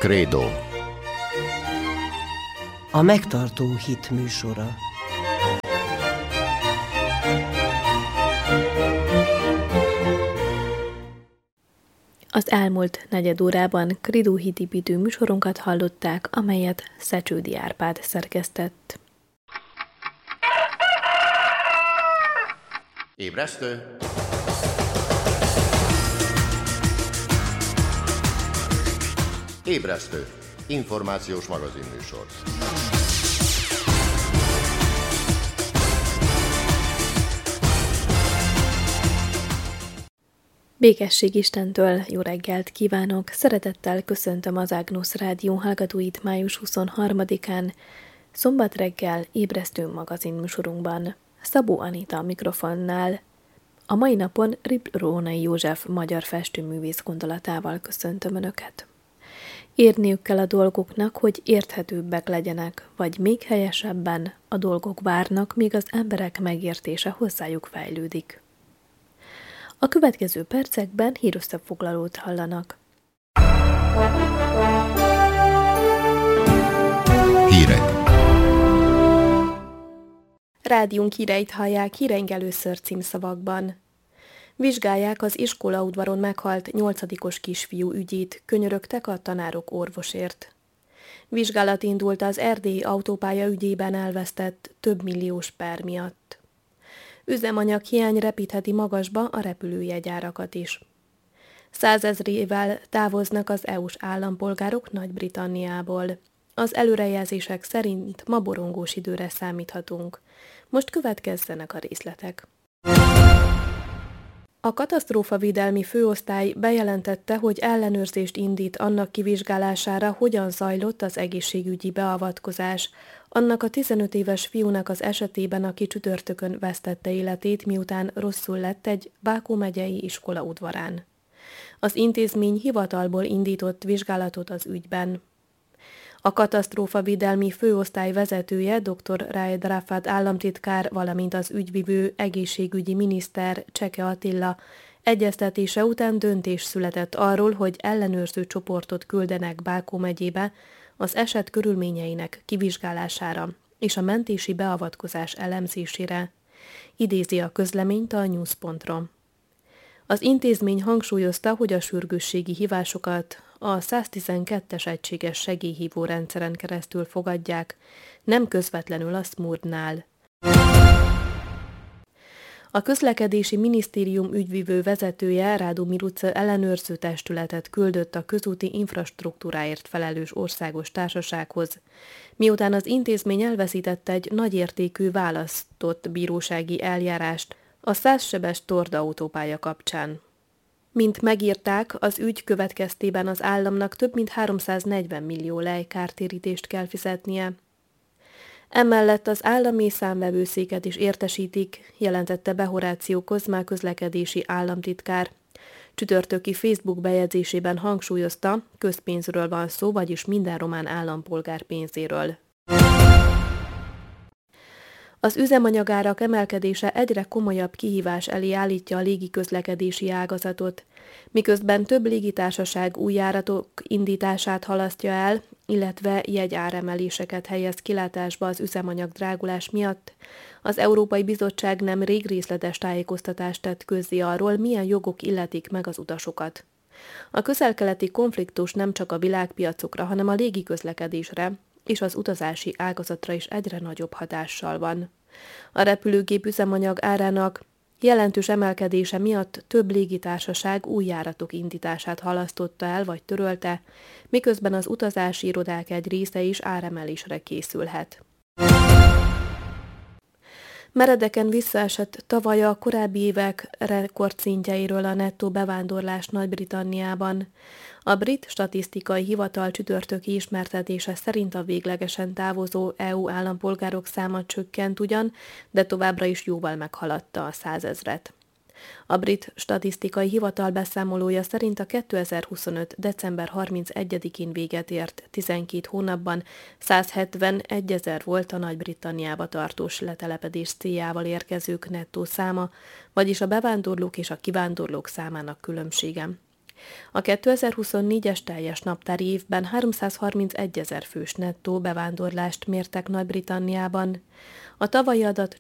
Krédo. A megtartó hit műsora. Az elmúlt negyed órában Krédo hitépítő műsorunkat hallották, amelyet Szecsődi Árpád szerkesztett. Ébresztő! Ébresztő! Információs magazinműsor. Békesség Istentől, jó reggelt kívánok! Szeretettel köszöntöm az Ágnusz Rádió hallgatóit május 23-án, szombat reggel ébresztő magazinműsorunkban. Szabó Anita a mikrofonnál. A mai napon Rónai József magyar festőművész gondolatával köszöntöm Önöket. Érniük kell a dolgoknak, hogy érthetőbbek legyenek, vagy még helyesebben a dolgok várnak, míg az emberek megértése hozzájuk fejlődik. A következő percekben hírösszefoglalót hallanak. Hírek. Rádiónk híreit hallják híreink először címszavakban. Vizsgálják az iskolaudvaron meghalt 8-os kisfiú ügyét, könyörögtek a tanárok orvosért. Vizsgálat indult az erdélyi autópálya ügyében elvesztett több milliós per miatt. Üzemanyaghiány repítheti magasba a repülőjegyárakat is. 100 000-ével távoznak az EU-s állampolgárok Nagy-Britanniából. Az előrejelzések szerint ma borongós időre számíthatunk. Most következzenek a részletek. A katasztrófavédelmi főosztály bejelentette, hogy ellenőrzést indít annak kivizsgálására, hogyan zajlott az egészségügyi beavatkozás, annak a 15 éves fiúnak az esetében, aki csütörtökön vesztette életét, miután rosszul lett egy Bákó megyei iskola udvarán. Az intézmény hivatalból indított vizsgálatot az ügyben. A katasztrófavédelmi főosztály vezetője, dr. Raed Rafat államtitkár, valamint az ügyvivő egészségügyi miniszter Cseke Attila egyeztetése után döntés született arról, hogy ellenőrző csoportot küldenek Bákó megyébe az eset körülményeinek kivizsgálására és a mentési beavatkozás elemzésére, idézi a közleményt a news.ro. Az intézmény hangsúlyozta, hogy a sürgősségi hívásokat a 112-es egységes segélyhívó rendszeren keresztül fogadják, nem közvetlenül a SMURD-nál. A közlekedési minisztérium ügyvivő vezetője, Rádu Miruc ellenőrző testületet küldött a közúti infrastruktúráért felelős országos társasághoz, miután az intézmény elveszítette egy nagyértékű választott bírósági eljárást a 100 sebes Torda autópálya kapcsán. Mint megírták, az ügy következtében az államnak több mint 340 millió lej kártérítést kell fizetnie. Emellett az állami számvevőszéket is értesítik, jelentette be Horácio Kozmá közlekedési államtitkár. Csütörtöki Facebook bejegyzésében hangsúlyozta, közpénzről van szó, vagyis minden román állampolgár pénzéről. Az üzemanyagárak emelkedése egyre komolyabb kihívás elé állítja a légiközlekedési ágazatot, miközben több légitársaság új járatok indítását halasztja el, illetve jegyáremeléseket helyez kilátásba az üzemanyag drágulás miatt. Az Európai Bizottság nemrég részletes tájékoztatást tett közzé arról, milyen jogok illetik meg az utasokat. A közel-keleti konfliktus nem csak a világpiacokra, hanem a légiközlekedésre és az utazási ágazatra is egyre nagyobb hatással van. A repülőgép üzemanyag árának jelentős emelkedése miatt több légitársaság új járatok indítását halasztotta el vagy törölte, miközben az utazási irodák egy része is áremelésre készülhet. Meredeken visszaesett tavaly a korábbi évek rekordszintjeiről a nettó bevándorlás Nagy-Britanniában. A brit statisztikai hivatal csütörtöki ismertetése szerint a véglegesen távozó EU állampolgárok száma csökkent ugyan, de továbbra is jóval meghaladta a 100 000-et. A brit statisztikai hivatal beszámolója szerint a 2025. december 31-én véget ért 12 hónapban 171 000 volt a Nagy-Britanniába tartós letelepedés céljával érkezők nettó száma, vagyis a bevándorlók és a kivándorlók számának különbsége. A 2024-es teljes naptári évben 331 000 fős nettó bevándorlást mértek Nagy-Britanniában. A tavalyi adat